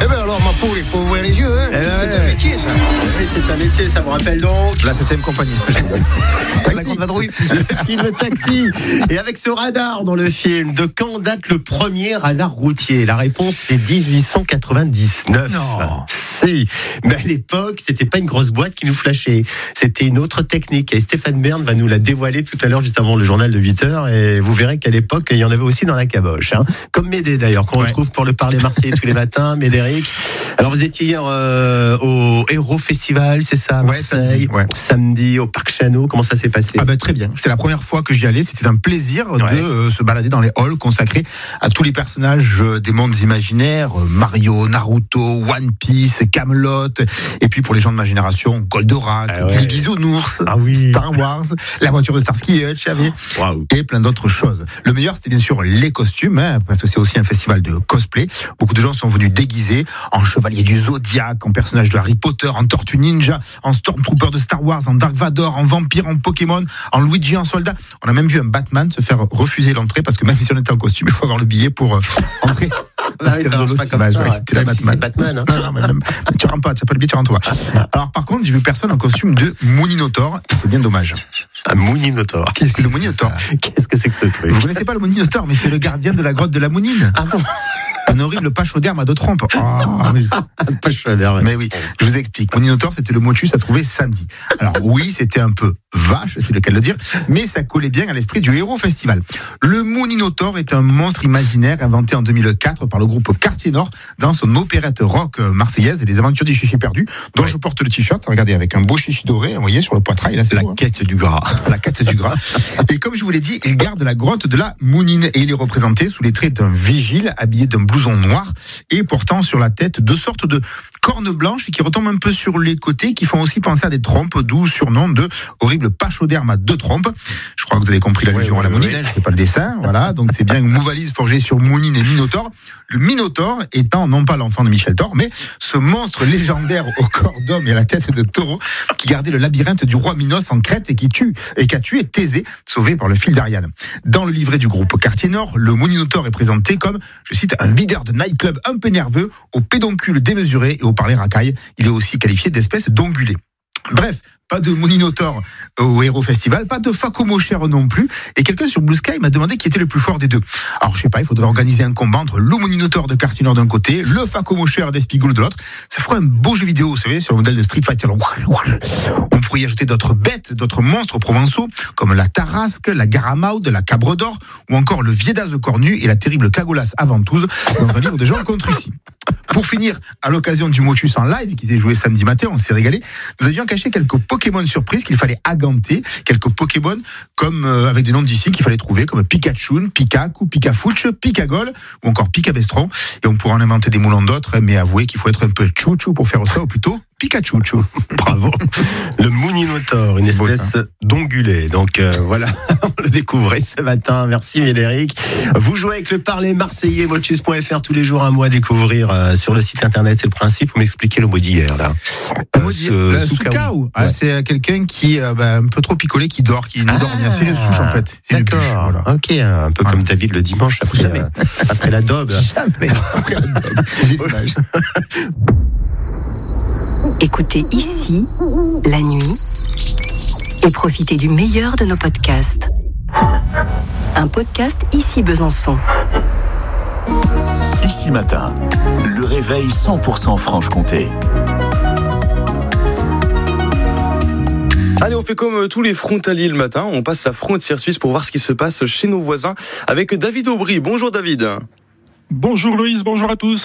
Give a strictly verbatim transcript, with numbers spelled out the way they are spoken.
Eh ben alors, ma poule, il faut ouvrir les yeux, hein. Eh ben, c'est ouais. un métier, ça. Oui, c'est un métier, ça me rappelle donc la septième compagnie. Taxi, la vadrouille. Le film Taxi. Et avec ce radar dans le film, de quand date le premier radar routier? La réponse, c'est dix-huit cent quatre-vingt-dix-neuf. Non. Si. Mais à l'époque, c'était pas une grosse boîte qui nous flashait. C'était une autre technique. Et Stéphane Bern va nous la dévoiler tout à l'heure, juste avant le journal de huit heures. Et vous verrez qu'à l'époque, il y en avait aussi dans la caboche. Hein. Comme Médé, d'ailleurs, qu'on ouais. retrouve pour le parler marseillais tous les matins. Médéric. Alors, vous étiez hier euh, au Héros Festival, c'est ça, ouais, samedi, ouais. samedi, au Parc Chano. Comment ça s'est passé? Ah ben, très bien. C'est la première fois que j'y allais. C'était un plaisir ouais. de euh, se balader dans les halls consacrés à tous les personnages euh, des mondes imaginaires. Euh, Mario, Naruto, One Piece, Camelot. Et puis, pour les gens de ma génération, Goldorak, ah ouais. les Bisounours, ah oui. Star Wars, la voiture de Starsky et Hutch, wow. et plein d'autres choses. Le meilleur, c'était bien sûr les costumes, hein, parce que c'est aussi un festival de cosplay. Beaucoup de gens sont venus déguisés en chevalier du Zodiac, en personnage de Harry Potter, en Tortue Ninja, en Stormtrooper de Star Wars, en Dark Vador, en vampire, en Pokémon, en Luigi, en soldat. On a même vu un Batman se faire refuser l'entrée parce que même si on était en costume, il faut avoir le billet pour euh, entrer. Ah, c'était drôle, c'est Batman. Ouais. La Batman. Si Batman hein. non, non, mais même, tu rentres pas, tu n'as pas le billet, tu rentres pas. Alors par contre, j'ai vu personne en costume de Mooninotaur. C'est bien dommage. Un Mooninotaur. Qu'est-ce que le Mooninotaur? Qu'est-ce que c'est que ce truc? Vous connaissez pas le Mooninotaur, mais c'est le gardien de la grotte de la Mounine. Ah bon? Un horrible pachyderme à deux trompes. Oh, mais... pachyderme. Mais oui, je vous explique. Mooninotaur, c'était le motus à trouver samedi. Alors oui, c'était un peu vache, c'est le cas de le dire, mais ça collait bien à l'esprit du Héros Festival. Le Mooninotaur est un monstre imaginaire inventé en deux mille quatre par le groupe Quartier Nord dans son opérette rock marseillaise, Les Aventures du Chichi perdu, dont ouais. je porte le t-shirt. Regardez, avec un beau chichi doré, vous voyez, sur le poitrail. Là, c'est la beau, quête hein. du gras. La quête du gras. Et comme je vous l'ai dit, il garde la grotte de la Mounine et il est représenté sous les traits d'un vigile habillé d'un blouson noir et portant sur la tête deux sortes de cornes blanches qui retombent un peu sur les côtés, qui font aussi penser à des trompes, d'où surnom de horrible pachyderme à deux trompes. Je crois que vous avez compris l'allusion ouais, à la Mounine, ouais. je fais pas le dessin, voilà, donc c'est bien une mouvalise forgée sur Mounine et Minotaure. Le Minotaure étant non pas l'enfant de Michel Thor, mais ce monstre légendaire au corps d'homme et à la tête de taureau qui gardait le labyrinthe du roi Minos en Crète et qui tue et qui a tué Thésée, sauvé par le fil d'Ariane. Dans le livret du groupe Quartier Nord, le Mooninotaur est présenté comme, je cite, un videur de nightclub un peu nerveux, au pédoncule démesuré et au parler racaille. Il est aussi qualifié d'espèce d'ongulé. Bref, pas de Mooninotaur au Héros Festival, pas de Facomocher non plus. Et quelqu'un sur Blue Sky m'a demandé qui était le plus fort des deux. Alors je sais pas, il faudrait organiser un combat entre le Mooninotaur de Quartier Nord d'un côté, le Facomocher d'Espigoule de l'autre. Ça ferait un beau jeu vidéo, vous savez, sur le modèle de Street Fighter. On pourrait y ajouter d'autres bêtes, d'autres monstres provençaux, comme la Tarasque, la Garamaude, la Cabre d'Or, ou encore le Viédas de Cornu et la terrible Cagolas à Ventouses, dans un livre de Jean Contrucy. Pour finir, à l'occasion du Motus en live qui s'est joué samedi matin, on s'est régalé. Nous avions caché quelques Pokémon surprises qu'il fallait aganter, quelques Pokémon comme euh, avec des noms d'ici qu'il fallait trouver, comme Pikachu, Pikaku, Pikafouch, Pikagol ou encore Pikabestron. Et on pourra en inventer des moulons d'autres, mais avouez qu'il faut être un peu chouchou pour faire ça, ou plutôt Pikachu. Bravo. Le Mooninotaur, une espèce d'ongulé. Donc euh, voilà, on le découvrait ce matin. Merci Médéric. Vous jouez avec le parler marseillais, motus point f r tous les jours, un mot à découvrir euh, sur le site internet. C'est le principe. Vous m'expliquez le mot d'hier là. Le mot d'hier, euh, Soukaou. Ah, ouais. C'est quelqu'un qui est euh, bah, un peu trop picolé, qui dort, qui nous ah, dort bien. C'est une souche en fait. C'est d'accord. Voilà. Ok, un peu voilà. Comme David le dimanche après, Jamais. Euh, après la daube. Jamais. Après la daube. J'ai l'image. Écoutez ici, la nuit, et profitez du meilleur de nos podcasts. Un podcast Ici Besançon. Ici Matin, le réveil cent pour cent Franche-Comté. Allez, on fait comme tous les frontaliers le matin, on passe la frontière suisse pour voir ce qui se passe chez nos voisins avec David Aubry. Bonjour David. Bonjour Loïs, bonjour à tous.